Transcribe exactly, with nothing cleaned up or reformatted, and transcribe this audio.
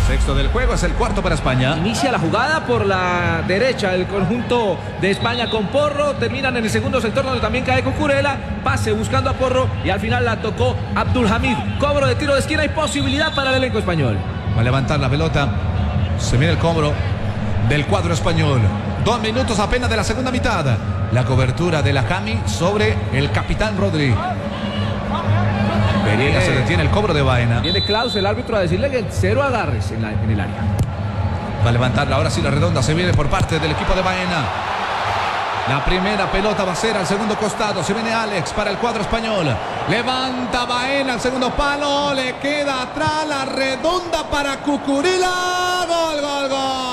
Sexto del juego, es el cuarto para España. Inicia la jugada por la derecha el conjunto de España con Porro. Terminan en el segundo sector donde también cae Cucurella. Pase buscando a Porro y al final la tocó Abdulhamid. Cobro de tiro de esquina y posibilidad para el elenco español. Va a levantar la pelota. Se viene el cobro del cuadro español. Dos minutos apenas de la segunda mitad. La cobertura de la Jami sobre el capitán Rodri. Pereira se detiene el cobro de Baena. Viene Klaus, el árbitro, a decirle que cero agarres en, la, en el área. Va a levantarla ahora sí la redonda. Se viene por parte del equipo de Baena. La primera pelota va a ser al segundo costado. Se viene Alex para el cuadro español. Levanta Baena al segundo palo. Le queda atrás la redonda para Cucurella. Gol, gol, gol.